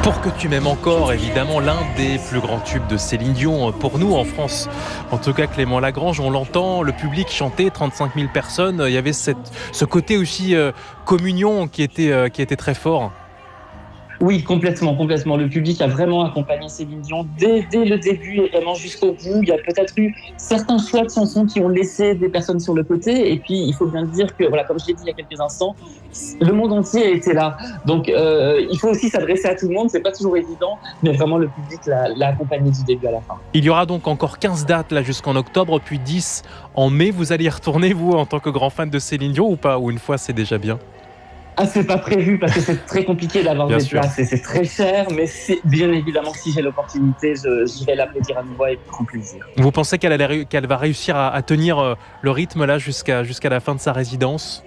Pour que tu m'aimes encore, évidemment, l'un des plus grands tubes de Céline Dion pour nous en France. En tout cas, Clément Lagrange, on l'entend, le public chantait, 35 000 personnes. Il y avait ce côté aussi communion qui était très fort. Oui, complètement. Le public a vraiment accompagné Céline Dion dès le début et vraiment jusqu'au bout. Il y a peut-être eu certains choix de chansons qui ont laissé des personnes sur le côté. Et puis, il faut bien dire que, voilà, comme je l'ai dit il y a quelques instants, le monde entier était là. Donc, il faut aussi s'adresser à tout le monde. C'est pas toujours évident, mais vraiment, le public l'a accompagné du début à la fin. Il y aura donc encore 15 dates là jusqu'en octobre, puis 10 en mai. Vous allez y retourner, vous, en tant que grand fan de Céline Dion ou pas? Ou une fois, c'est déjà bien? Ah, c'est pas prévu parce que c'est très compliqué d'avoir des places et c'est très cher, mais c'est bien évidemment que si j'ai l'opportunité, j'irai l'applaudir à nouveau avec grand plaisir. Vous pensez qu'elle va réussir à tenir le rythme là jusqu'à la fin de sa résidence?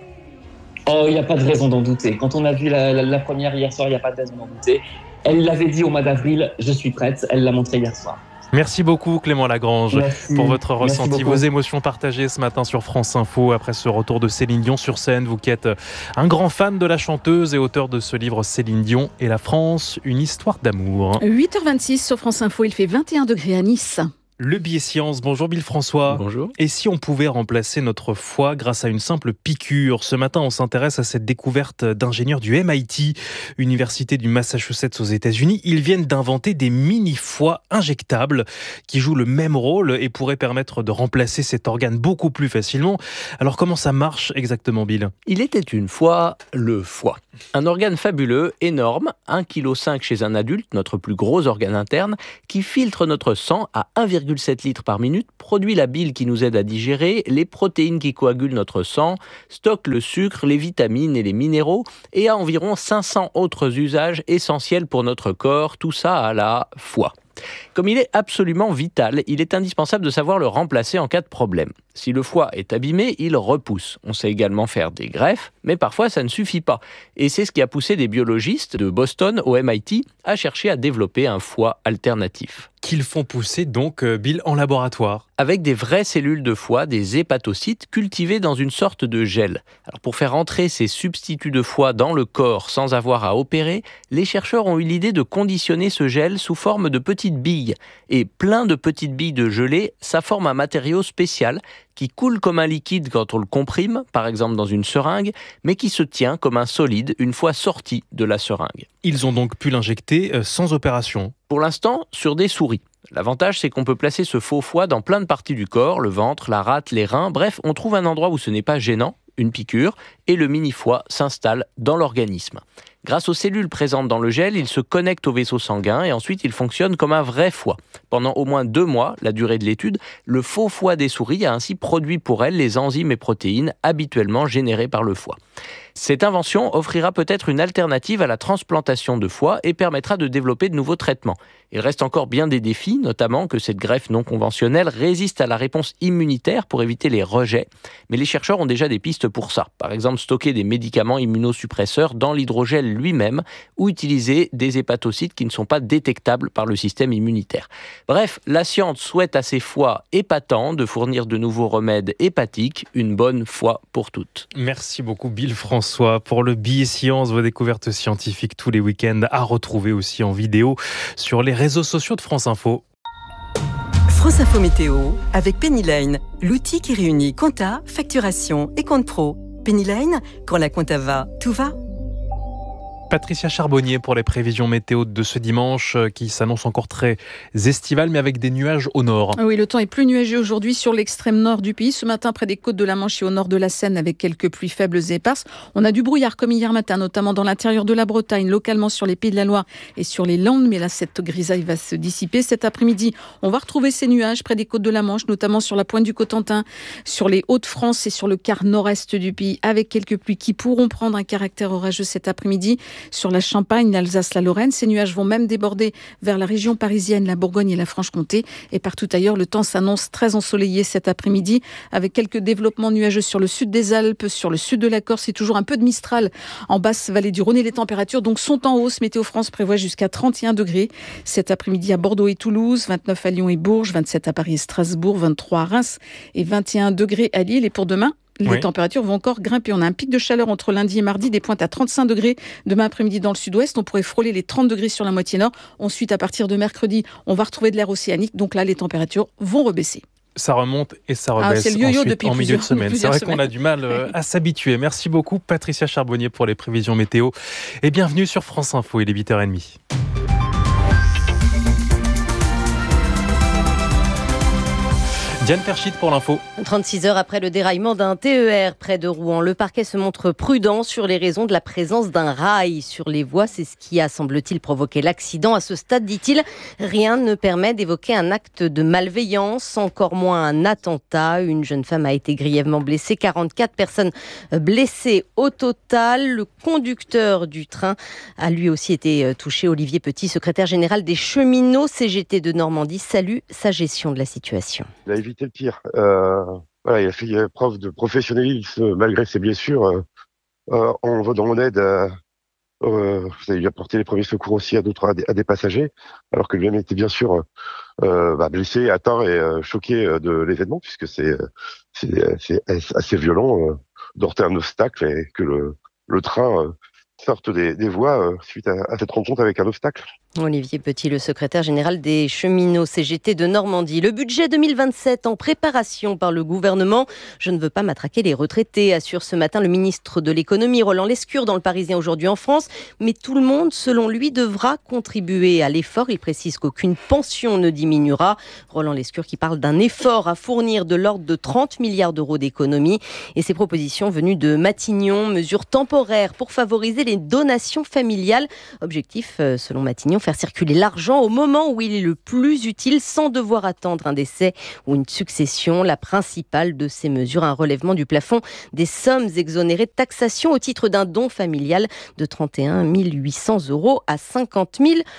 Oh, il n'y a pas de raison d'en douter. Quand on a vu la première hier soir, il n'y a pas de raison d'en douter. Elle l'avait dit au mois d'avril, je suis prête, elle l'a montré hier soir. Merci beaucoup Clément Lagrange pour votre ressenti, beaucoup. vos émotions partagées ce matin sur France Info après ce retour de Céline Dion sur scène. Vous qui êtes un grand fan de la chanteuse et auteur de ce livre Céline Dion et la France, une histoire d'amour. 8h26 sur France Info, il fait 21 degrés à Nice. Le biais science, bonjour Bill François. Bonjour. Et si on pouvait remplacer notre foie grâce à une simple piqûre? Ce matin, on s'intéresse à cette découverte d'ingénieurs du MIT, Université du Massachusetts aux États-Unis. Ils viennent d'inventer des mini-foies injectables qui jouent le même rôle et pourraient permettre de remplacer cet organe beaucoup plus facilement. Alors comment ça marche exactement, Bill? Il était une fois le foie. Un organe fabuleux, énorme, 1,5 kg chez un adulte, notre plus gros organe interne, qui filtre notre sang à 1,7 litres par minute, produit la bile qui nous aide à digérer, les protéines qui coagulent notre sang, stocke le sucre, les vitamines et les minéraux, et a environ 500 autres usages essentiels pour notre corps, tout ça à la fois. Comme il est absolument vital, il est indispensable de savoir le remplacer en cas de problème. Si le foie est abîmé, il repousse. On sait également faire des greffes, mais parfois ça ne suffit pas. Et c'est ce qui a poussé des biologistes de Boston au MIT à chercher à développer un foie alternatif. Qu'ils font pousser donc, Bill, en laboratoire. Avec des vraies cellules de foie, des hépatocytes, cultivées dans une sorte de gel. Alors pour faire entrer ces substituts de foie dans le corps sans avoir à opérer, les chercheurs ont eu l'idée de conditionner ce gel sous forme de petites billes. Et plein de petites billes de gelée, ça forme un matériau spécial qui coule comme un liquide quand on le comprime, par exemple dans une seringue, mais qui se tient comme un solide une fois sorti de la seringue. Ils ont donc pu l'injecter sans opération. Pour l'instant, sur des souris. L'avantage, c'est qu'on peut placer ce faux foie dans plein de parties du corps, le ventre, la rate, les reins, bref, on trouve un endroit où ce n'est pas gênant, une piqûre, et le mini-foie s'installe dans l'organisme. Grâce aux cellules présentes dans le gel, il se connecte au vaisseau sanguin et ensuite il fonctionne comme un vrai foie. Pendant au moins 2 mois, la durée de l'étude, le faux foie des souris a ainsi produit pour elles les enzymes et protéines habituellement générées par le foie. Cette invention offrira peut-être une alternative à la transplantation de foie et permettra de développer de nouveaux traitements. Il reste encore bien des défis, notamment que cette greffe non conventionnelle résiste à la réponse immunitaire pour éviter les rejets. Mais les chercheurs ont déjà des pistes pour ça. Par exemple, stocker des médicaments immunosuppresseurs dans l'hydrogel lui-même ou utiliser des hépatocytes qui ne sont pas détectables par le système immunitaire. Bref, la science souhaite à ses foies épatants de fournir de nouveaux remèdes hépatiques, une bonne fois pour toutes. Merci beaucoup Bill François pour le billet science, vos découvertes scientifiques tous les week-ends à retrouver aussi en vidéo sur les réseaux sociaux de France Info. France Info Météo avec Pennyline, l'outil qui réunit compta, facturation et compte pro. Pennyline, quand la compta va, tout va. Patricia Charbonnier pour les prévisions météo de ce dimanche qui s'annonce encore très estival mais avec des nuages au nord. Oui, le temps est plus nuageux aujourd'hui sur l'extrême nord du pays. Ce matin, près des côtes de la Manche et au nord de la Seine avec quelques pluies faibles et éparses. On a du brouillard comme hier matin, notamment dans l'intérieur de la Bretagne, localement sur les Pays de la Loire et sur les Landes. Mais là, cette grisaille va se dissiper. Cet après-midi, on va retrouver ces nuages près des côtes de la Manche, notamment sur la pointe du Cotentin, sur les Hauts-de-France et sur le quart nord-est du pays, avec quelques pluies qui pourront prendre un caractère orageux cet après-midi. Sur la Champagne, l'Alsace, la Lorraine, ces nuages vont même déborder vers la région parisienne, la Bourgogne et la Franche-Comté. Et partout ailleurs, le temps s'annonce très ensoleillé cet après-midi, avec quelques développements nuageux sur le sud des Alpes, sur le sud de la Corse et toujours un peu de Mistral en basse vallée du Rhône. Et les températures donc sont en hausse. Météo France prévoit jusqu'à 31 degrés cet après-midi à Bordeaux et Toulouse, 29 à Lyon et Bourges, 27 à Paris et Strasbourg, 23 à Reims et 21 degrés à Lille. Et pour demain, les températures vont encore grimper. On a un pic de chaleur entre lundi et mardi, des pointes à 35 degrés. Demain après-midi dans le sud-ouest, on pourrait frôler les 30 degrés sur la moitié nord. Ensuite, à partir de mercredi, on va retrouver de l'air océanique. Donc là, les températures vont rebaisser. Ça remonte et ça rebaisse c'est le yo-yo ensuite depuis en milieu de plusieurs semaine. C'est vrai semaines. qu'on a du mal à s'habituer. Merci beaucoup Patricia Charbonnier pour les prévisions météo. Et bienvenue sur France Info, il est 8h30. Diane Perchit pour l'info. 36 heures après le déraillement d'un TER près de Rouen, le parquet se montre prudent sur les raisons de la présence d'un rail sur les voies. C'est ce qui a, semble-t-il, provoqué l'accident. À ce stade, dit-il, rien ne permet d'évoquer un acte de malveillance, encore moins un attentat. Une jeune femme a été grièvement blessée, 44 personnes blessées au total. Le conducteur du train a lui aussi été touché. Olivier Petit, secrétaire général des cheminots CGT de Normandie, salue sa gestion de la situation. Il a évité le pire. Il a fait preuve de professionnalisme malgré ses blessures. On va dans mon aide. Il a apporté les premiers secours aussi à des passagers, alors que lui-même était bien sûr blessé, atteint et choqué de l'événement, puisque c'est assez violent d'heurter un obstacle et que le train sorte des voies suite à cette rencontre avec un obstacle. Olivier Petit, le secrétaire général des cheminots CGT de Normandie. Le budget 2027 en préparation par le gouvernement. Je ne veux pas matraquer les retraités, assure ce matin le ministre de l'économie Roland Lescure dans le Parisien aujourd'hui en France. Mais tout le monde, selon lui, devra contribuer à l'effort. Il précise qu'aucune pension ne diminuera. Roland Lescure qui parle d'un effort à fournir de l'ordre de 30 milliards d'euros d'économie. Et ces propositions venues de Matignon, mesures temporaires pour favoriser les donations familiales. Objectif, selon Matignon, faire circuler l'argent au moment où il est le plus utile sans devoir attendre un décès ou une succession. La principale de ces mesures, un relèvement du plafond des sommes exonérées de taxation au titre d'un don familial de 31 800 € à 50 000 €.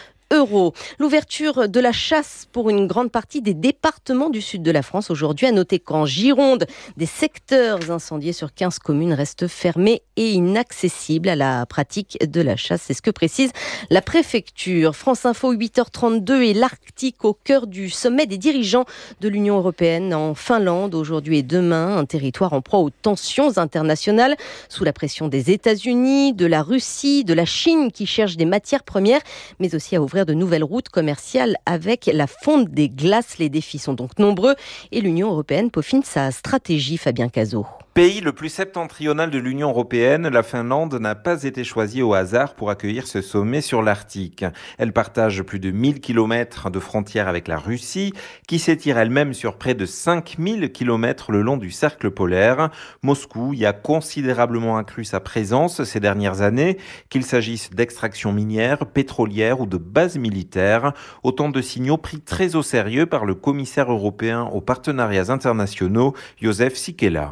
L'ouverture de la chasse pour une grande partie des départements du sud de la France aujourd'hui. À noter qu'en Gironde, des secteurs incendiés sur 15 communes restent fermés et inaccessibles à la pratique de la chasse. C'est ce que précise la préfecture. France Info 8h32 et l'Arctique au cœur du sommet des dirigeants de l'Union européenne en Finlande aujourd'hui et demain. Un territoire en proie aux tensions internationales sous la pression des États-Unis, de la Russie, de la Chine qui cherchent des matières premières, mais aussi à ouvrir de nouvelles routes commerciales avec la fonte des glaces. Les défis sont donc nombreux et l'Union européenne peaufine sa stratégie. Fabien Cazot. Pays le plus septentrional de l'Union européenne, la Finlande n'a pas été choisie au hasard pour accueillir ce sommet sur l'Arctique. Elle partage plus de 1000 km de frontière avec la Russie, qui s'étire elle-même sur près de 5000 km le long du cercle polaire. Moscou y a considérablement accru sa présence ces dernières années, qu'il s'agisse d'extraction minière, pétrolière ou de bases militaires. Autant de signaux pris très au sérieux par le commissaire européen aux partenariats internationaux, Josef Sikela.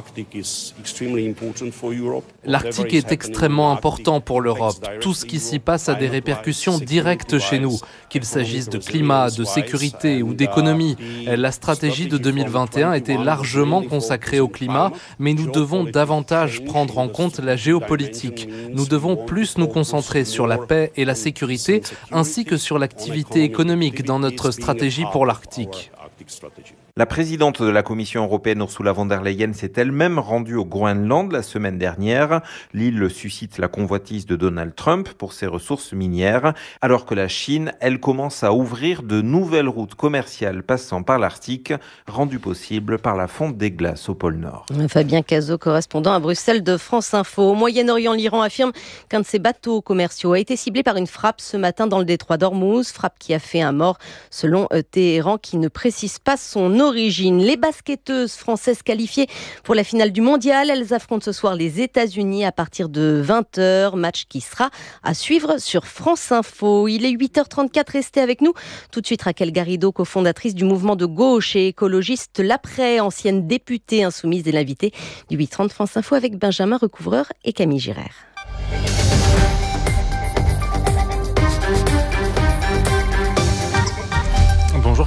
L'Arctique est extrêmement important pour l'Europe. Tout ce qui s'y passe a des répercussions directes chez nous, qu'il s'agisse de climat, de sécurité ou d'économie. La stratégie de 2021 était largement consacrée au climat, mais nous devons davantage prendre en compte la géopolitique. Nous devons plus nous concentrer sur la paix et la sécurité, ainsi que sur l'activité économique dans notre stratégie pour l'Arctique. La présidente de la Commission européenne, Ursula von der Leyen, s'est elle-même rendue au Groenland la semaine dernière. L'île suscite la convoitise de Donald Trump pour ses ressources minières, alors que la Chine, elle, commence à ouvrir de nouvelles routes commerciales passant par l'Arctique, rendues possibles par la fonte des glaces au pôle Nord. Fabien Cazot, correspondant à Bruxelles de France Info. Au Moyen-Orient, l'Iran affirme qu'un de ses bateaux commerciaux a été ciblé par une frappe ce matin dans le détroit d'Ormuz, frappe qui a fait un mort selon Téhéran, qui ne précise pas son origine. Les basketteuses françaises qualifiées pour la finale du mondial, elles affrontent ce soir les États-Unis à partir de 20h, match qui sera à suivre sur France Info. Il est 8h34, restez avec nous. Tout de suite, Raquel Garrido, cofondatrice du mouvement de gauche et écologiste L'Après, ancienne députée insoumise et l'invitée du 8h30 France Info avec Benjamin Recouvreur et Camille Girard. Bonjour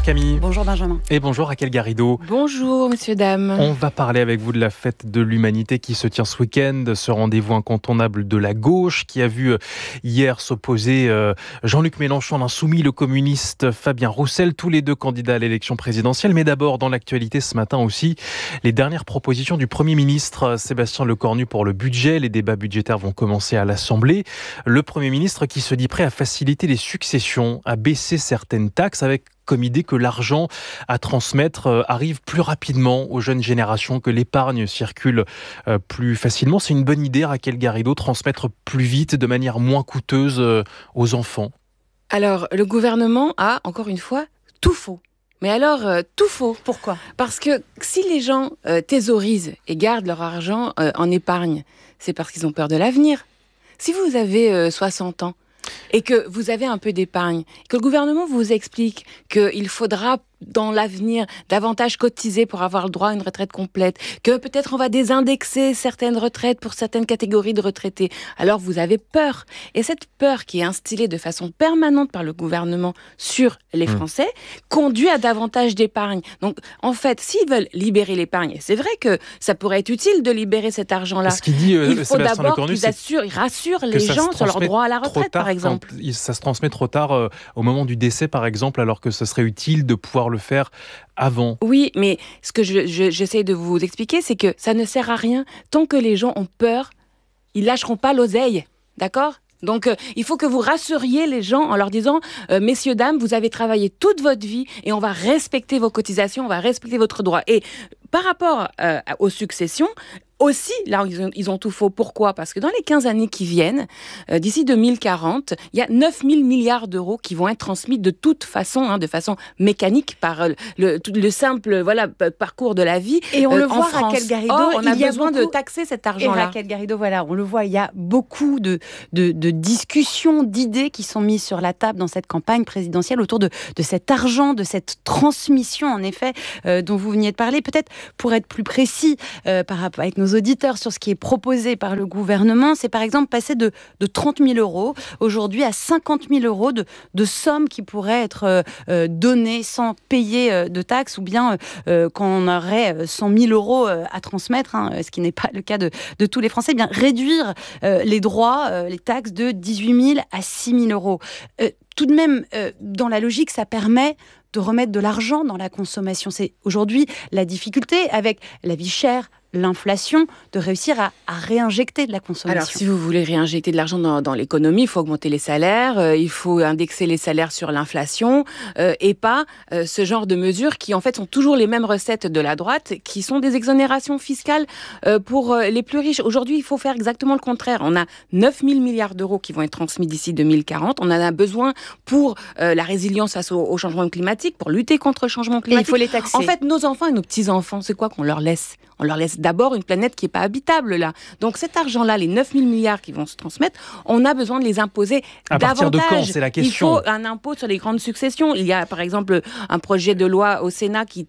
Camille. Bonjour Benjamin. Et bonjour Raquel Garrido. Bonjour messieurs, dames. On va parler avec vous de la fête de l'humanité qui se tient ce week-end, ce rendez-vous incontournable de la gauche qui a vu hier s'opposer Jean-Luc Mélenchon, l'insoumis, le communiste Fabien Roussel, tous les deux candidats à l'élection présidentielle. Mais d'abord, dans l'actualité ce matin aussi, les dernières propositions du Premier ministre Sébastien Lecornu pour le budget. Les débats budgétaires vont commencer à l'Assemblée. Le Premier ministre qui se dit prêt à faciliter les successions, à baisser certaines taxes avec comme idée que l'argent à transmettre arrive plus rapidement aux jeunes générations, que l'épargne circule plus facilement. C'est une bonne idée, Raquel Garrido, transmettre plus vite, de manière moins coûteuse aux enfants. Alors, le gouvernement a, encore une fois, tout faux. Mais alors, tout faux. Pourquoi ? Parce que si les gens thésaurisent et gardent leur argent en épargne, c'est parce qu'ils ont peur de l'avenir. Si vous avez 60 ans, et que vous avez un peu d'épargne, que le gouvernement vous explique qu'il faudra dans l'avenir davantage cotiser pour avoir le droit à une retraite complète, que peut-être on va désindexer certaines retraites pour certaines catégories de retraités, alors vous avez peur. Et cette peur qui est instillée de façon permanente par le gouvernement sur les Français conduit à davantage d'épargne. Donc en fait, s'ils veulent libérer l'épargne, et c'est vrai que ça pourrait être utile de libérer cet argent-là, ce qu'il dit, il faut Sébastien d'abord Lecornu, qu'ils rassurent les gens sur leur droit à la retraite, par exemple. Ça se transmet trop tard au moment du décès, par exemple, alors que ce serait utile de pouvoir le faire avant. Oui, mais ce que j'essaie de vous expliquer, c'est que ça ne sert à rien. Tant que les gens ont peur, ils lâcheront pas l'oseille, d'accord ? Donc, il faut que vous rassuriez les gens en leur disant « Messieurs, dames, vous avez travaillé toute votre vie et on va respecter vos cotisations, on va respecter votre droit. » Et par rapport aux successions, aussi, là, ils ont tout faux. Pourquoi ? Parce que dans les 15 années qui viennent, d'ici 2040, il y a 9 000 milliards d'euros qui vont être transmis de toute façon, de façon mécanique, par le simple parcours de la vie. Et on le voit, France. Raquel Garrido, Or, on a besoin de taxer cet argent-là. Et Raquel Garrido, voilà, on le voit, il y a beaucoup de discussions, d'idées qui sont mises sur la table dans cette campagne présidentielle autour de cet argent, de cette transmission, en effet, dont vous veniez de parler. Peut-être pour être plus précis par rapport avec nos auditeurs sur ce qui est proposé par le gouvernement, c'est par exemple passer de 30 000 euros aujourd'hui à 50 000 euros de sommes qui pourraient être données sans payer de taxes, ou bien quand on aurait 100 000 euros à transmettre, ce qui n'est pas le cas de tous les Français, eh bien réduire les droits, les taxes de 18 000 à 6 000 euros. Tout de même, dans la logique, ça permet de remettre de l'argent dans la consommation. C'est aujourd'hui la difficulté avec la vie chère, l'inflation, de réussir à réinjecter de la consommation. Alors, si vous voulez réinjecter de l'argent dans l'économie, il faut augmenter les salaires, il faut indexer les salaires sur l'inflation, et pas ce genre de mesures qui, en fait, sont toujours les mêmes recettes de la droite, qui sont des exonérations fiscales pour les plus riches. Aujourd'hui, il faut faire exactement le contraire. On a 9 000 milliards d'euros qui vont être transmis d'ici 2040. On en a besoin pour la résilience face au changement climatique, pour lutter contre le changement climatique. Et il faut les taxer. En fait, nos enfants et nos petits-enfants, c'est quoi qu'on leur laisse ? On leur laisse d'abord une planète qui n'est pas habitable, là. Donc cet argent-là, les 9 000 milliards qui vont se transmettre, on a besoin de les imposer davantage. À partir de quand, c'est la question. Il faut un impôt sur les grandes successions. Il y a, par exemple, un projet de loi au Sénat qui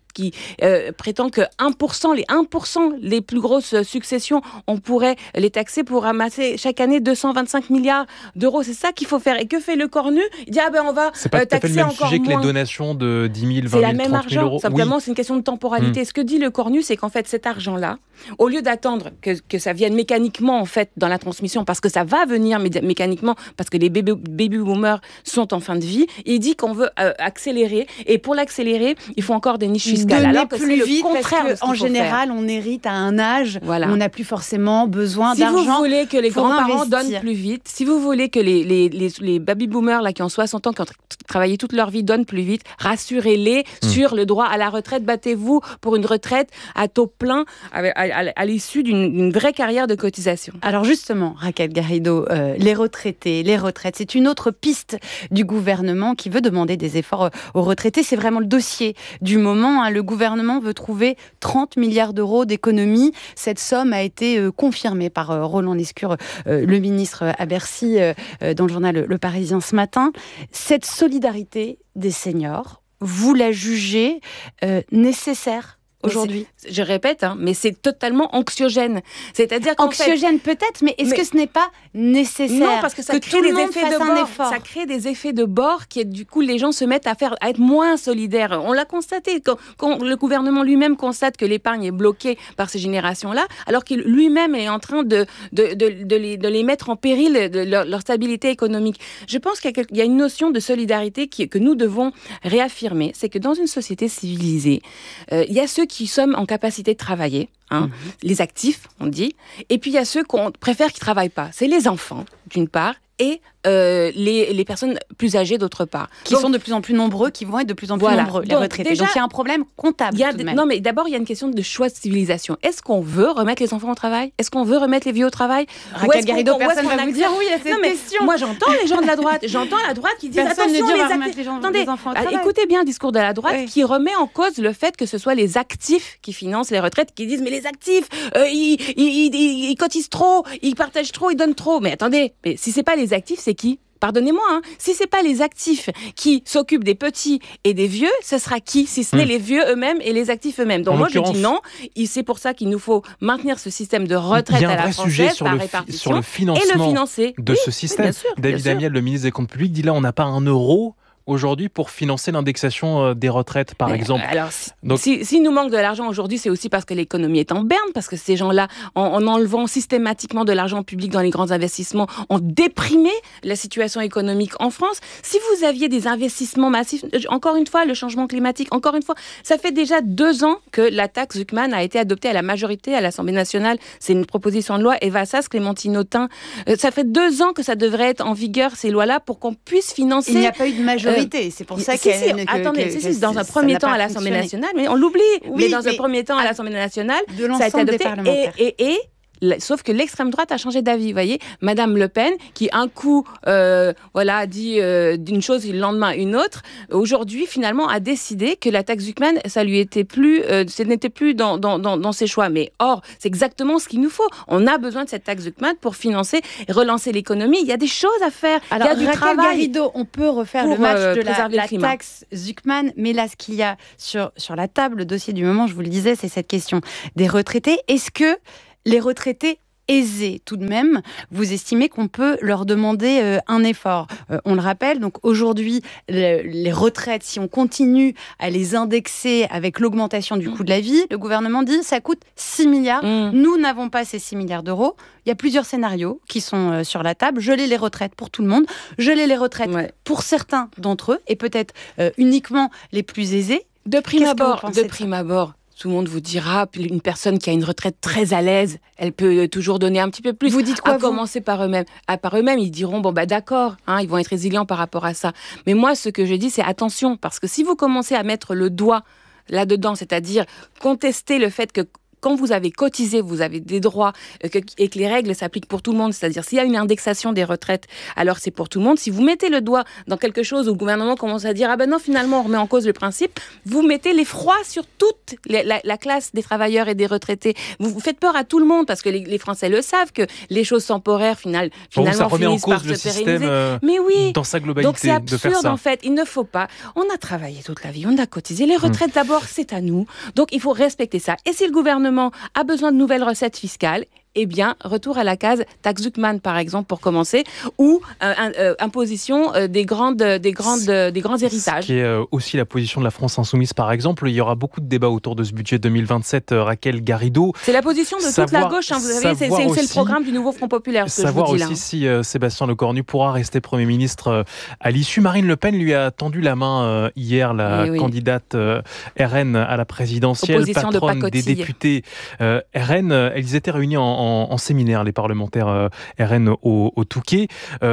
prétend que 1%, les plus grosses successions, on pourrait les taxer pour ramasser chaque année 225 milliards d'euros. C'est ça qu'il faut faire. Et que fait Lecornu ? Il dit, on va c'est pas taxer le même encore sujet moins. Que les donations de 10 000, 20 000, c'est la même 30 000 euros. Simplement, oui. c'est une question de temporalité. Ce que dit Lecornu, c'est qu'en fait, cet argent-là, au lieu d'attendre que ça vienne mécaniquement, en fait, dans la transmission, parce que ça va venir mécaniquement, parce que les baby boomers sont en fin de vie, il dit qu'on veut accélérer. Et pour l'accélérer, il faut encore des niches fiscales. Donner alors que plus c'est vite, le contraire parce qu'en général, on hérite à un âge où on n'a plus forcément besoin d'argent. Si vous voulez que les grands-parents investir. donnent plus vite, si vous voulez que les baby boomers là, qui ont 60 ans, qui ont travaillé toute leur vie, donnent plus vite, rassurez-les sur le droit à la retraite. Battez-vous pour une retraite à taux plein à l'issue d'une vraie carrière de cotisation. Alors justement, Raquel Garrido, les retraités, les retraites, c'est une autre piste du gouvernement qui veut demander des efforts aux retraités. C'est vraiment le dossier du moment. Le gouvernement veut trouver 30 milliards d'euros d'économies. Cette somme a été confirmée par Roland Lescure, le ministre à Bercy, dans le journal Le Parisien ce matin. Cette solidarité des seniors, vous la jugez nécessaire aujourd'hui. Je répète, mais c'est totalement anxiogène. C'est-à-dire anxiogène peut-être, mais est-ce que ce n'est pas nécessaire? Non, parce que ça crée des effets de bord. Ça crée des effets de bord qui, du coup, les gens se mettent à être moins solidaires. On l'a constaté quand le gouvernement lui-même constate que l'épargne est bloquée par ces générations-là, alors qu'il lui-même est en train de les mettre en péril de leur stabilité économique. Je pense qu'il y a une notion de solidarité que nous devons réaffirmer. C'est que dans une société civilisée, il y a ceux qui sommes en capacité de travailler, les actifs, on dit, et puis il y a ceux qu'on préfère qui ne travaillent pas. C'est les enfants, d'une part, et les personnes plus âgées d'autre part. Qui sont de plus en plus nombreux, qui vont être de plus en plus nombreux, les retraités. Déjà, donc il y a un problème comptable tout de même. Non, mais d'abord, il y a une question de choix de civilisation. Est-ce qu'on veut remettre les enfants au travail? Est-ce qu'on veut remettre les vieux au travail? Raquel Garrido, personne ne va vous dire oui à cette question. Moi, j'entends les gens de la droite. J'entends la droite qui disent personne attention, les enfants au travail. Écoutez bien le discours de la droite qui remet en cause le fait que ce soit les actifs qui financent les retraites, qui disent mais les actifs, ils cotisent trop, ils partagent trop, ils donnent trop. Mais attendez, mais si c'est pas les actifs, c'est qui? Pardonnez-moi, si c'est pas les actifs qui s'occupent des petits et des vieux, ce sera qui si ce n'est les vieux eux-mêmes et les actifs eux-mêmes? Donc moi je dis non, c'est pour ça qu'il nous faut maintenir ce système de retraite à la française par répartition sur le financement et le financer de ce système. David Amiel, le ministre des Comptes publics, dit là on n'a pas un euro aujourd'hui pour financer l'indexation des retraites, par exemple. Alors, s'il nous manque de l'argent aujourd'hui, c'est aussi parce que l'économie est en berne, parce que ces gens-là, en enlevant systématiquement de l'argent public dans les grands investissements, ont déprimé la situation économique en France. Si vous aviez des investissements massifs, encore une fois, le changement climatique, encore une fois, ça fait déjà 2 ans que la taxe Zuckman a été adoptée à la majorité à l'Assemblée nationale. C'est une proposition de loi. Eva Sass, Clémentine Autain. Ça fait 2 ans que ça devrait être en vigueur, ces lois-là, pour qu'on puisse financer... Il n'y a pas eu de majorité. C'est pour ça attendez, dans un premier temps à l'Assemblée nationale, mais on l'oublie. Mais dans un premier temps à l'Assemblée nationale, ça a été adopté. Sauf que l'extrême droite a changé d'avis, vous voyez. Madame Le Pen, qui un coup dit d'une chose et le lendemain une autre, aujourd'hui finalement a décidé que la taxe Zuckman, ça lui était plus, ce n'était plus dans ses choix. Mais or, c'est exactement ce qu'il nous faut. On a besoin de cette taxe Zuckman pour financer et relancer l'économie. Il y a des choses à faire. Alors, il y a du Raquel travail. Garrido, on peut refaire le match de la taxe Zuckman, mais là, ce qu'il y a sur la table, le dossier du moment, je vous le disais, c'est cette question des retraités. Est-ce que les retraités aisés, tout de même, vous estimez qu'on peut leur demander un effort? On le rappelle, donc aujourd'hui, les retraites, si on continue à les indexer avec l'augmentation du coût de la vie, le gouvernement dit ça coûte 6 milliards. Nous n'avons pas ces 6 milliards d'euros. Il y a plusieurs scénarios qui sont sur la table. Geler les retraites pour tout le monde, geler les retraites pour certains d'entre eux, et peut-être uniquement les plus aisés. De prime abord, tout le monde vous dira, une personne qui a une retraite très à l'aise, elle peut toujours donner un petit peu plus. Vous dites quoi, commencer par eux-mêmes. Par eux-mêmes, ils diront, d'accord, ils vont être résilients par rapport à ça. Mais moi, ce que je dis, c'est attention, parce que si vous commencez à mettre le doigt là-dedans, c'est-à-dire contester le fait que quand vous avez cotisé, vous avez des droits et que les règles s'appliquent pour tout le monde, c'est-à-dire s'il y a une indexation des retraites, alors c'est pour tout le monde. Si vous mettez le doigt dans quelque chose où le gouvernement commence à dire non, finalement on remet en cause le principe, vous mettez l'effroi sur toute la classe des travailleurs et des retraités. Vous faites peur à tout le monde parce que les Français le savent que les choses temporaires finalement ça remet finissent en cause par le se pérenniser. Système, mais oui, dans sa globalité, donc c'est absurde de faire ça. En fait. Il ne faut pas. On a travaillé toute la vie, on a cotisé. Les retraites d'abord, c'est à nous. Donc il faut respecter ça. Et si le gouvernement a besoin de nouvelles recettes fiscales, eh bien, retour à la case taxe Zuckman, par exemple, pour commencer, ou imposition des grands héritages. Ce qui est aussi la position de la France Insoumise, par exemple. Il y aura beaucoup de débats autour de ce budget 2027, Raquel Garrido. C'est la position de toute la gauche, vous savez, c'est le programme du nouveau Front Populaire, ce que je vous dis là. Savoir aussi si Sébastien Lecornu pourra rester Premier ministre à l'issue. Marine Le Pen lui a tendu la main hier, la candidate RN à la présidentielle, opposition patronne des députés RN. Elles étaient réunies en séminaire, les parlementaires RN au Touquet.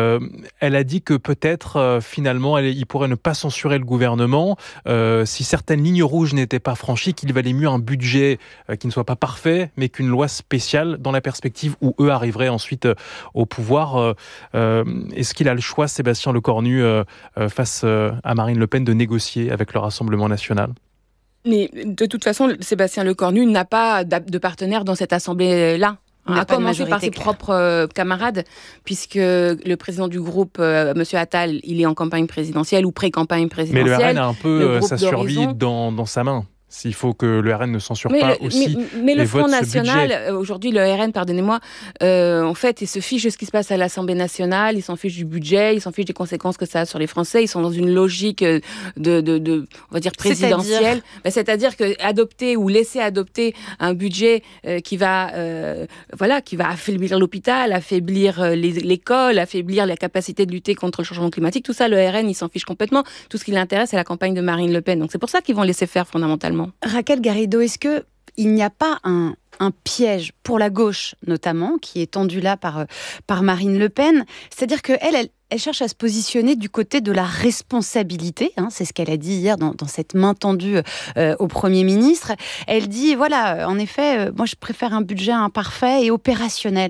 Elle a dit que peut-être, finalement, il pourrait ne pas censurer le gouvernement si certaines lignes rouges n'étaient pas franchies, qu'il valait mieux un budget qui ne soit pas parfait, mais qu'une loi spéciale dans la perspective où eux arriveraient ensuite au pouvoir. Est-ce qu'il a le choix, Sébastien Lecornu, face à Marine Le Pen, de négocier avec le Rassemblement national ? Mais de toute façon, Sébastien Lecornu n'a pas de partenaire dans cette assemblée-là. À commencer par ses propres camarades, puisque le président du groupe, M. Attal, il est en campagne présidentielle ou pré-campagne présidentielle. Mais le RN a un peu sa survie dans sa main. S'il faut que le RN ne censure pas aussi mais les le Front votes, National, aujourd'hui le RN, pardonnez-moi, en fait, il se fiche de ce qui se passe à l'Assemblée nationale, il s'en fiche du budget, il s'en fiche des conséquences que ça a sur les Français. Ils sont dans une logique de on va dire présidentielle. C'est-à-dire que adopter ou laisser adopter un budget qui va affaiblir l'hôpital, affaiblir l'école, affaiblir la capacité de lutter contre le changement climatique, tout ça, le RN, il s'en fiche complètement. Tout ce qui l'intéresse, c'est la campagne de Marine Le Pen. Donc c'est pour ça qu'ils vont laisser faire fondamentalement. Raquel Garrido, est-ce qu'il n'y a pas un piège pour la gauche, notamment, qui est tendu là par Marine Le Pen? C'est-à-dire qu'elle cherche à se positionner du côté de la responsabilité. C'est ce qu'elle a dit hier dans cette main tendue au Premier ministre. Elle dit, voilà, en effet, moi je préfère un budget imparfait et opérationnel.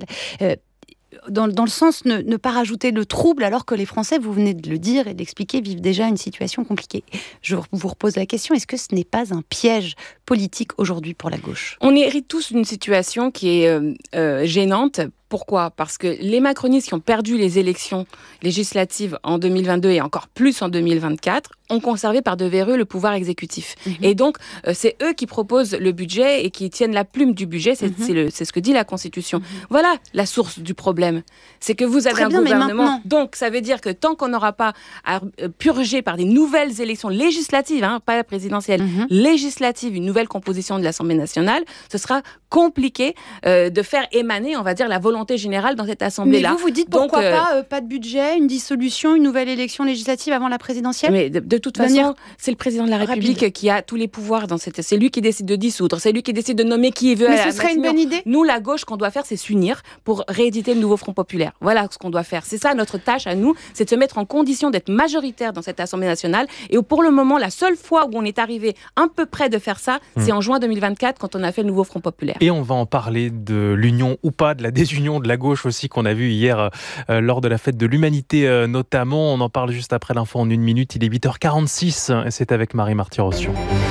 Dans le sens ne pas rajouter le trouble alors que les Français, vous venez de le dire et de l'expliquer, vivent déjà une situation compliquée. Je vous repose la question, est-ce que ce n'est pas un piège politique aujourd'hui pour la gauche? On hérite tous d'une situation qui est gênante. Pourquoi ? Parce que les macronistes qui ont perdu les élections législatives en 2022 et encore plus en 2024 ont conservé par de verrou le pouvoir exécutif. Et donc, c'est eux qui proposent le budget et qui tiennent la plume du budget. C'est ce que dit la Constitution. Voilà la source du problème. C'est que vous avez un gouvernement. Donc, ça veut dire que tant qu'on n'aura pas à purger par des nouvelles élections législatives, pas la présidentielle, législatives, une nouvelle composition de l'Assemblée nationale, ce sera compliqué de faire émaner, on va dire, la volonté générale dans cette Assemblée-là. Mais vous dites pourquoi pas de budget, une dissolution, une nouvelle élection législative avant la présidentielle? Mais de toute façon, c'est le président de la République qui a tous les pouvoirs dans cette... C'est lui qui décide de dissoudre, c'est lui qui décide de nommer qui il veut. Mais ce serait une bonne idée. Nous, la gauche, ce qu'on doit faire, c'est s'unir pour rééditer le nouveau Front populaire. Voilà ce qu'on doit faire. C'est ça notre tâche à nous, c'est de se mettre en condition d'être majoritaire dans cette Assemblée nationale. Et pour le moment, la seule fois où on est arrivé un peu près de faire ça, c'est en juin 2024 quand on a fait le nouveau Front populaire. Et on va en parler de l'union ou pas, de la désunion de la gauche aussi qu'on a vu hier lors de la fête de l'humanité notamment. On en parle juste après l'info en 1 minute. Il est 8h46 et c'est avec Marie Marty-Rossian.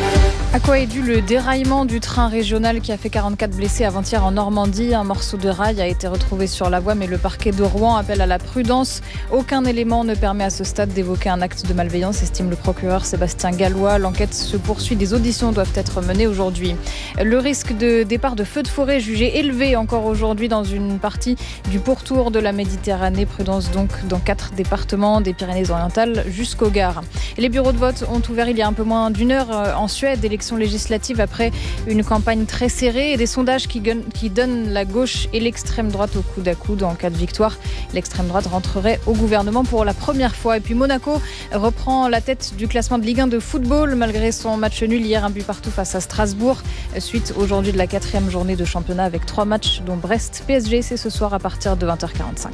À quoi est dû le déraillement du train régional qui a fait 44 blessés avant-hier en Normandie? Un morceau de rail a été retrouvé sur la voie, mais le parquet de Rouen appelle à la prudence. Aucun élément ne permet à ce stade d'évoquer un acte de malveillance, estime le procureur Sébastien Gallois. L'enquête se poursuit, des auditions doivent être menées aujourd'hui. Le risque de départ de feux de forêt jugé élevé encore aujourd'hui dans une partie du pourtour de la Méditerranée. Prudence donc dans 4 départements des Pyrénées-Orientales jusqu'au Gard. Et les bureaux de vote ont ouvert il y a un peu moins d'1 heure en Suède. Élections législatives après une campagne très serrée et des sondages qui donnent la gauche et l'extrême droite au coude à coude. En cas de victoire, l'extrême droite rentrerait au gouvernement pour la première fois. Et puis Monaco reprend la tête du classement de Ligue 1 de football malgré son match nul hier, 1 but partout face à Strasbourg. Suite aujourd'hui de la 4e journée de championnat avec 3 matchs dont Brest PSG. C'est ce soir à partir de 20h45.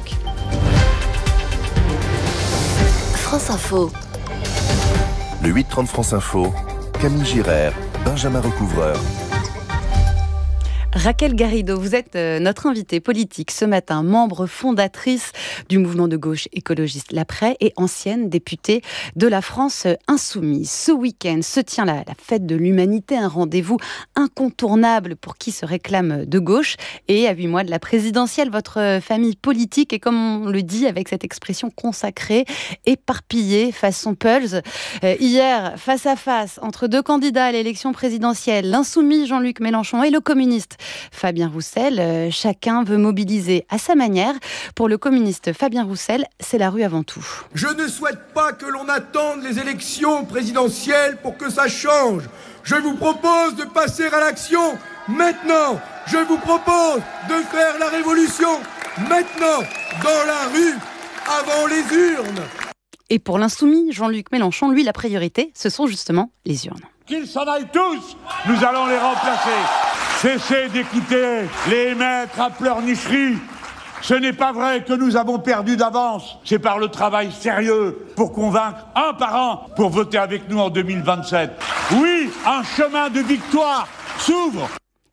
France Info. Le 8-30 France Info. Camille Girard, Benjamin Recouvreur. Raquel Garrido, vous êtes notre invitée politique ce matin, membre fondatrice du mouvement de gauche écologiste L'Après et ancienne députée de la France Insoumise. Ce week-end se tient la fête de l'humanité, un rendez-vous incontournable pour qui se réclame de gauche. Et à 8 mois de la présidentielle, votre famille politique est, comme on le dit avec cette expression consacrée, éparpillée façon Pulse. Hier, face à face, entre 2 candidats à l'élection présidentielle, l'insoumis Jean-Luc Mélenchon et le communiste Fabien Roussel, chacun veut mobiliser à sa manière. Pour le communiste Fabien Roussel, c'est la rue avant tout. Je ne souhaite pas que l'on attende les élections présidentielles pour que ça change. Je vous propose de passer à l'action maintenant. Je vous propose de faire la révolution maintenant, dans la rue, avant les urnes. Et pour l'insoumis Jean-Luc Mélenchon, lui, la priorité, ce sont justement les urnes. Qu'ils s'en aillent tous, nous allons les remplacer. Cessez d'écouter les maîtres à pleurnicherie. Ce n'est pas vrai que nous avons perdu d'avance. C'est par le travail sérieux pour convaincre un par un pour voter avec nous en 2027. Oui, un chemin de victoire s'ouvre.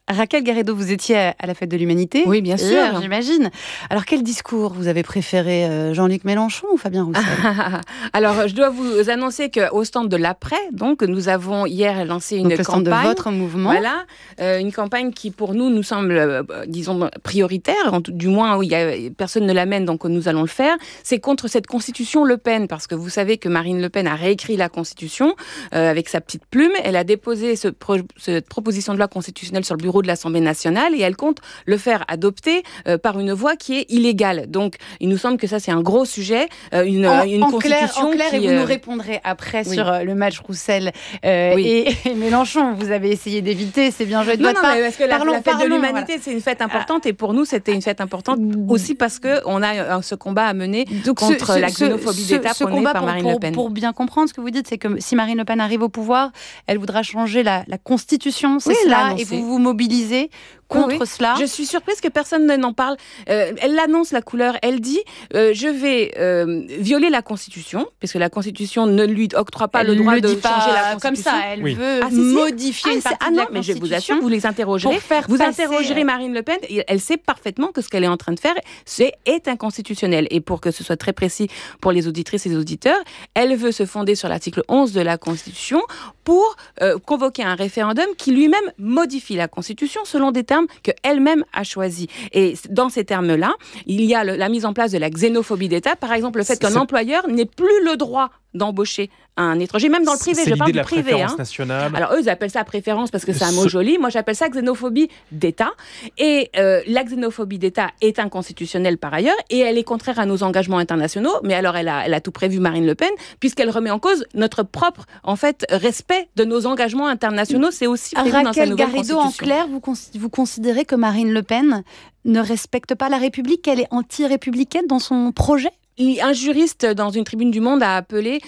Raquel Garrido, vous étiez à la Fête de l'Humanité. Oui, bien sûr. J'imagine. Alors, quel discours vous avez préféré, Jean-Luc Mélenchon ou Fabien Roussel? Alors, je dois vous annoncer qu'au stand de l'après, donc, nous avons hier lancé une campagne. Stand de votre mouvement. Voilà, une campagne qui, pour nous semble, disons, prioritaire, du moins où personne ne l'amène, donc nous allons le faire. C'est contre cette Constitution Le Pen, parce que vous savez que Marine Le Pen a réécrit la Constitution avec sa petite plume. Elle a déposé cette proposition de loi constitutionnelle sur le bureau de l'Assemblée nationale et elle compte le faire adopter par une voie qui est illégale. Donc, il nous semble que ça, c'est un gros sujet, une constitution en clair, qui... et vous nous répondrez après sur le match Roussel et Mélenchon. Vous avez essayé d'éviter, c'est bien joué de votre part. Parce que la fête de l'humanité, c'est une fête importante et pour nous, c'était une fête importante aussi parce qu'on a ce combat à mener contre la xénophobie d'État prônée par Marine Le Pen. Pour bien comprendre ce que vous dites, c'est que si Marine Le Pen arrive au pouvoir, elle voudra changer la Constitution, c'est cela, et vous vous mobilisez contre cela. Je suis surprise que personne n'en parle. Elle l'annonce, la couleur. Elle dit je vais violer la Constitution, puisque la Constitution ne lui octroie pas le droit de changer la Constitution. Comme ça, elle veut modifier une partie de la Constitution. Mais je vous assure, vous les interrogerez. Vous interrogerez Marine Le Pen, elle sait parfaitement que ce qu'elle est en train de faire est inconstitutionnel. Et pour que ce soit très précis pour les auditrices et les auditeurs, elle veut se fonder sur l'article 11 de la Constitution pour convoquer un référendum qui lui-même modifie la Constitution selon des termes qu'elle-même a choisis. Et dans ces termes-là, il y a la mise en place de la xénophobie d'État. Par exemple, le fait qu'un employeur n'ait plus le droit d'embaucher un étranger, même dans le privé. Je parle du privé. Préférence nationale. Alors eux, ils appellent ça préférence parce que c'est un mot joli. Moi, j'appelle ça xénophobie d'État. Et la xénophobie d'État est inconstitutionnelle par ailleurs et elle est contraire à nos engagements internationaux. Mais alors, elle a tout prévu, Marine Le Pen, puisqu'elle remet en cause notre propre, respect de nos engagements internationaux. C'est aussi prévu dans sa nouvelle Constitution. En clair, vous considérez que Marine Le Pen ne respecte pas la République, qu'elle est anti-républicaine dans son projet? Un juriste dans une tribune du Monde a appelé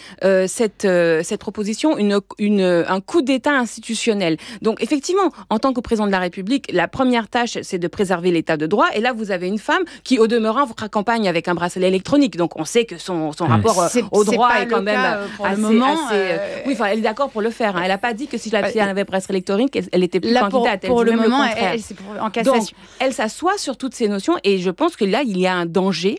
cette proposition un coup d'État institutionnel. Donc effectivement, en tant que président de la République, la première tâche, c'est de préserver l'État de droit. Et là, vous avez une femme qui, au demeurant, fera campagne avec un bracelet électronique. Donc on sait que son rapport au droit est quand même Oui, elle est d'accord pour le faire. Elle n'a pas dit que si elle avait un bracelet électronique, elle n'était plus candidate. Pour le moment, c'est en cassation. Donc, elle s'assoit sur toutes ces notions et je pense que là, il y a un danger.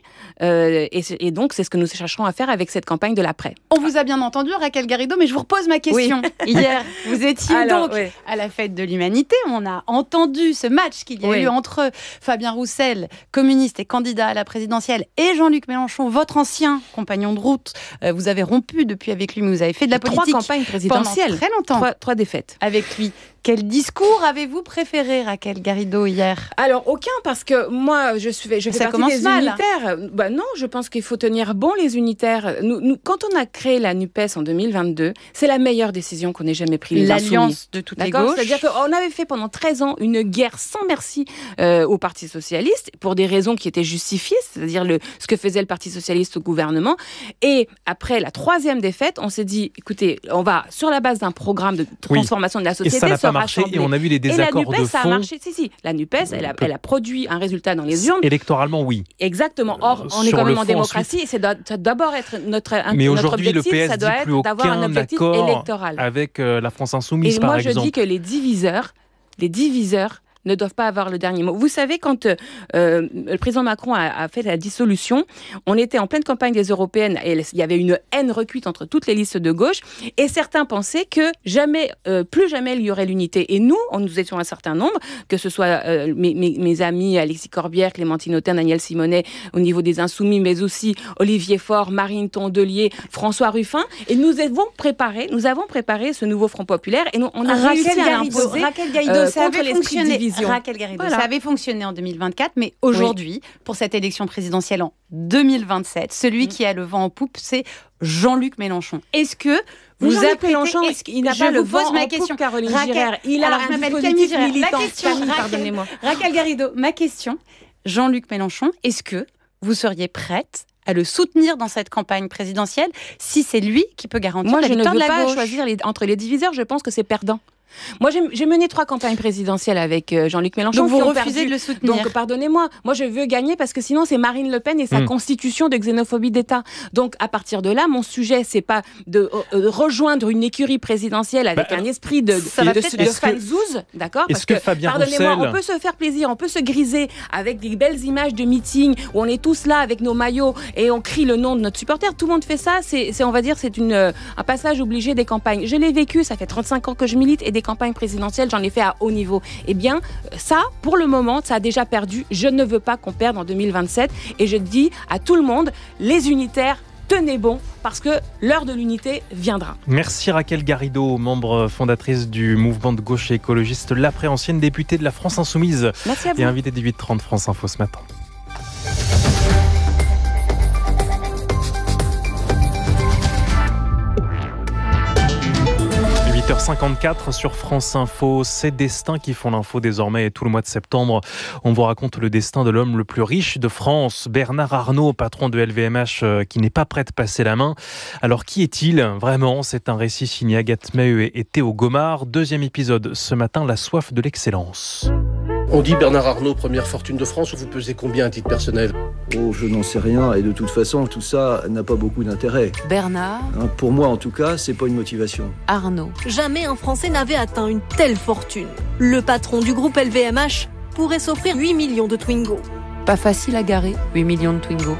Et donc, c'est ce que nous chercherons à faire avec cette campagne de l'après. On vous a bien entendu, Raquel Garrido, mais je vous repose ma question. Hier, vous étiez à la Fête de l'Humanité. On a entendu ce match qu'il y a eu entre Fabien Roussel, communiste et candidat à la présidentielle, et Jean-Luc Mélenchon, votre ancien compagnon de route. Vous avez rompu depuis avec lui, mais vous avez fait de la politique 3 campagnes présidentielles. Pendant très longtemps. 3 défaites. Avec lui. Quel discours avez-vous préféré, Raquel Garrido, hier? Alors, aucun, parce que moi, je fais partie des unitaires. Non, je pense qu'il faut tenir bon les unitaires. Nous, quand on a créé la NUPES en 2022, c'est la meilleure décision qu'on ait jamais prise. L'alliance de toutes les gauches. C'est-à-dire qu'on avait fait pendant 13 ans une guerre sans merci au Parti Socialiste, pour des raisons qui étaient justifiées, c'est-à-dire ce que faisait le Parti Socialiste au gouvernement. Et après la 3e défaite, on s'est dit, écoutez, on va, sur la base d'un programme de transformation de la société, marché et on a vu les désaccords de fond. Ça a marché. La NUPES, elle a produit un résultat dans les urnes. Électoralement, oui. Exactement. Or, on est quand même en démocratie et ça doit d'abord être notre objectif. Mais aujourd'hui, le PS ça doit dit plus d'avoir un objectif électoral. Avec la France Insoumise, par exemple. Et moi, je dis que les diviseurs ne doivent pas avoir le dernier mot. Vous savez, quand le président Macron a fait la dissolution, on était en pleine campagne des européennes et il y avait une haine recuite entre toutes les listes de gauche et certains pensaient que plus jamais il y aurait l'unité. Et nous étions un certain nombre, que ce soit mes amis Alexis Corbière, Clémentine Autain, Daniel Simonet au niveau des Insoumis, mais aussi Olivier Faure, Marine Tondelier, François Ruffin. Et nous avons préparé ce nouveau Front populaire et on a réussi à l'imposer contre l'esprit divisé. Raquel Garrido, ça avait fonctionné en 2024, mais aujourd'hui, pour cette élection présidentielle en 2027, celui qui a le vent en poupe, c'est Jean-Luc Mélenchon. Est-ce que vous appelez Mélenchon, il n'a pas le vent en poupe, Caroline Girard. Il a un dispositif militant. Pardonnez-moi. Raquel Garrido, ma question, Jean-Luc Mélenchon, est-ce que vous seriez prête à le soutenir dans cette campagne présidentielle si c'est lui qui peut garantir la victoire de la gauche? Moi, je ne veux pas choisir entre les diviseurs. Je pense que c'est perdant. Moi, j'ai mené 3 campagnes présidentielles avec Jean-Luc Mélenchon. Donc vous refusez de le soutenir. Donc pardonnez-moi, moi je veux gagner parce que sinon c'est Marine Le Pen et sa constitution de xénophobie d'État. Donc à partir de là, mon sujet c'est pas de rejoindre une écurie présidentielle avec un esprit de fanzouze, d'accord ? Parce que pardonnez-moi, on peut se faire plaisir, on peut se griser avec des belles images de meeting où on est tous là avec nos maillots et on crie le nom de notre supporter. Tout le monde fait ça. C'est on va dire, c'est un passage obligé des campagnes. Je l'ai vécu, ça fait 35 ans que je milite et des campagnes présidentielles, j'en ai fait à haut niveau. Eh bien, ça, pour le moment, ça a déjà perdu. Je ne veux pas qu'on perde en 2027. Et je dis à tout le monde, les unitaires, tenez bon, parce que l'heure de l'unité viendra. Merci Raquel Garrido, membre fondatrice du mouvement de gauche et écologiste, l'après ancienne députée de la France Insoumise. Merci à vous. Et invitée des 8h30 France Info ce matin. 8h54 sur France Info, ces destins qui font l'info désormais et tout le mois de septembre. On vous raconte le destin de l'homme le plus riche de France, Bernard Arnault, patron de LVMH, qui n'est pas prêt de passer la main. Alors qui est-il vraiment ? C'est un récit signé Agathe Maheu et Théo Gomard. 2e épisode ce matin, la soif de l'excellence. On dit Bernard Arnault, première fortune de France, vous pesez combien à titre personnel ? Oh, je n'en sais rien et de toute façon, tout ça n'a pas beaucoup d'intérêt. Bernard Pour moi, en tout cas, c'est pas une motivation. Arnault. Jamais un Français n'avait atteint une telle fortune. Le patron du groupe LVMH pourrait s'offrir 8 millions de Twingo. Pas facile à garer, 8 millions de Twingo.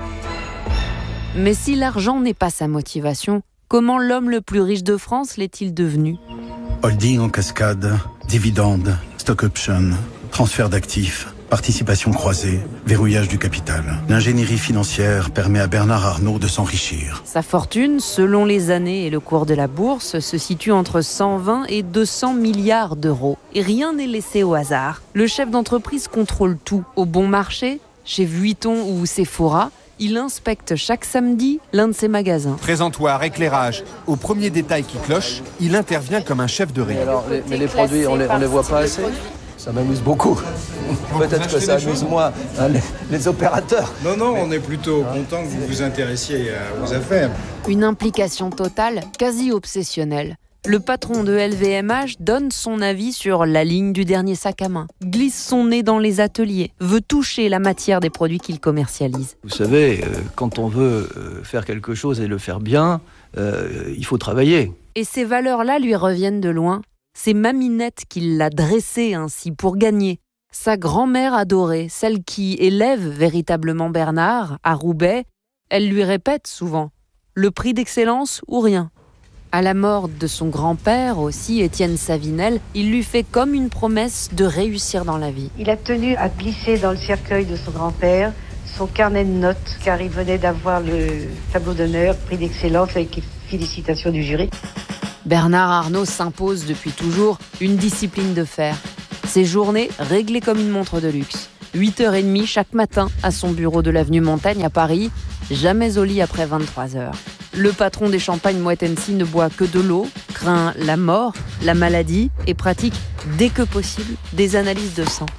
Mais si l'argent n'est pas sa motivation, comment l'homme le plus riche de France l'est-il devenu ? Holding en cascade, dividendes, stock option, transfert d'actifs, participation croisée, verrouillage du capital. L'ingénierie financière permet à Bernard Arnault de s'enrichir. Sa fortune, selon les années et le cours de la bourse, se situe entre 120 et 200 milliards d'euros. Et rien n'est laissé au hasard. Le chef d'entreprise contrôle tout. Au bon marché, chez Vuitton ou Sephora, il inspecte chaque samedi l'un de ses magasins. Présentoir, éclairage, au premier détail qui cloche, il intervient comme un chef de rayon. Mais les produits, on les voit pas assez ? Ça m'amuse beaucoup. Peut-être que ça amuse moins les opérateurs. Non, on est plutôt content que vous vous intéressiez aux affaires. Une implication totale, quasi obsessionnelle. Le patron de LVMH donne son avis sur la ligne du dernier sac à main, glisse son nez dans les ateliers, veut toucher la matière des produits qu'il commercialise. Vous savez, quand on veut faire quelque chose et le faire bien, il faut travailler. Et ces valeurs-là lui reviennent de loin. C'est Maminette qui l'a dressé ainsi pour gagner. Sa grand-mère adorée, celle qui élève véritablement Bernard, à Roubaix, elle lui répète souvent « le prix d'excellence ou rien ». À la mort de son grand-père aussi, Étienne Savinel, il lui fait comme une promesse de réussir dans la vie. Il a tenu à glisser dans le cercueil de son grand-père son carnet de notes, car il venait d'avoir le tableau d'honneur, prix d'excellence avec les félicitations du jury. Bernard Arnault s'impose depuis toujours une discipline de fer. Ses journées réglées comme une montre de luxe. 8h30 chaque matin à son bureau de l'avenue Montaigne à Paris, jamais au lit après 23h. Le patron des champagnes Moët & Cie ne boit que de l'eau, craint la mort, la maladie et pratique, dès que possible, des analyses de sang.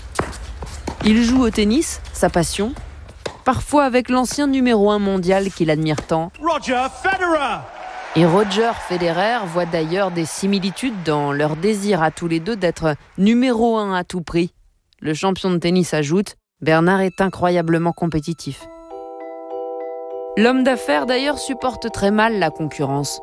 Il joue au tennis, sa passion, parfois avec l'ancien numéro 1 mondial qu'il admire tant. Roger Federer! Et Roger Federer voit d'ailleurs des similitudes dans leur désir à tous les deux d'être numéro 1 à tout prix. Le champion de tennis ajoute « Bernard est incroyablement compétitif ». L'homme d'affaires d'ailleurs supporte très mal la concurrence.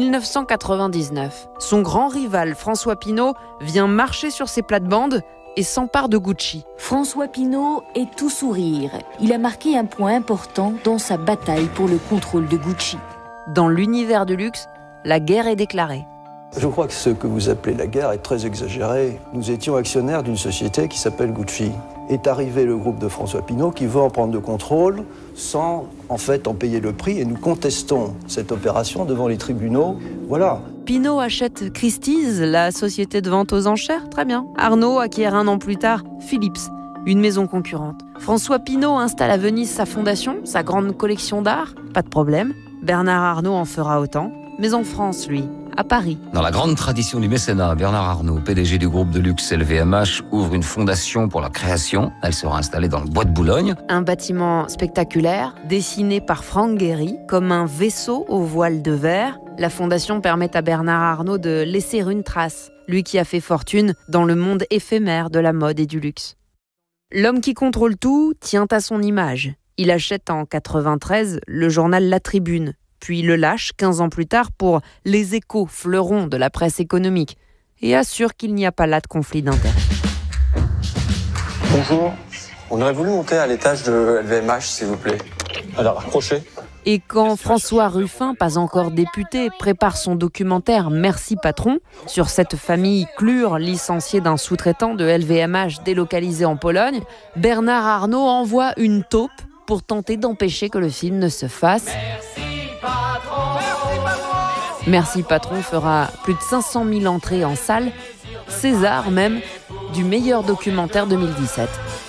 1999, son grand rival François Pinault vient marcher sur ses plates-bandes et s'empare de Gucci. François Pinault est tout sourire. Il a marqué un point important dans sa bataille pour le contrôle de Gucci. Dans l'univers du luxe, la guerre est déclarée. Je crois que ce que vous appelez la guerre est très exagéré. Nous étions actionnaires d'une société qui s'appelle Gucci. Est arrivé le groupe de François Pinault qui veut en prendre le contrôle sans en fait en payer le prix et nous contestons cette opération devant les tribunaux. Voilà. Pinault achète Christie's, la société de vente aux enchères, très bien. Arnault acquiert un an plus tard Philips, une maison concurrente. François Pinault installe à Venise sa fondation, sa grande collection d'art, pas de problème. Bernard Arnault en fera autant, mais en France, lui, à Paris. Dans la grande tradition du mécénat, Bernard Arnault, PDG du groupe de luxe LVMH, ouvre une fondation pour la création. Elle sera installée dans le bois de Boulogne. Un bâtiment spectaculaire, dessiné par Franck Gehry, comme un vaisseau aux voiles de verre. La fondation permet à Bernard Arnault de laisser une trace, lui qui a fait fortune dans le monde éphémère de la mode et du luxe. L'homme qui contrôle tout tient à son image. Il achète en 93 le journal La Tribune, puis le lâche 15 ans plus tard pour Les Échos, fleuron de la presse économique, et assure qu'il n'y a pas là de conflit d'intérêts. Bonjour, on aurait voulu monter à l'étage de LVMH, s'il vous plaît. Alors, accrochez. Et quand François Ruffin, pas encore député, prépare son documentaire « Merci patron » sur cette famille Klur, licenciée d'un sous-traitant de LVMH délocalisé en Pologne, Bernard Arnault envoie une taupe pour tenter d'empêcher que le film ne se fasse. Merci patron fera plus de 500 000 entrées en salle, César même, du meilleur documentaire 2017.